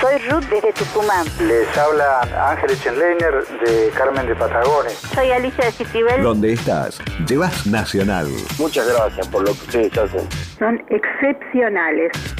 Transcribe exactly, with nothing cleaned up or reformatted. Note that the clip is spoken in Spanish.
Soy Ruth desde Tucumán. Les habla Ángel Echenleiner de Carmen de Patagones. Soy Alicia de Citibel. Donde estás, llevas Nacional. Muchas gracias por lo que ustedes hacen. Son excepcionales.